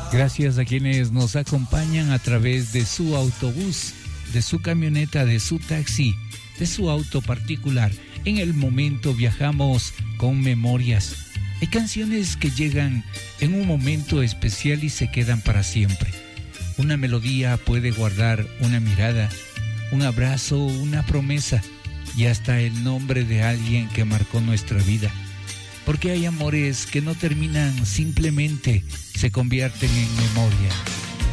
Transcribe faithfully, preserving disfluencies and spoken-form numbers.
Gracias a quienes nos acompañan a través de su autobús, de su camioneta, de su taxi, de su auto particular. En el momento viajamos con memorias. Hay canciones que llegan en un momento especial y se quedan para siempre. Una melodía puede guardar una mirada, un abrazo, una promesa y hasta el nombre de alguien que marcó nuestra vida. Porque hay amores que no terminan, simplemente se convierten en memoria.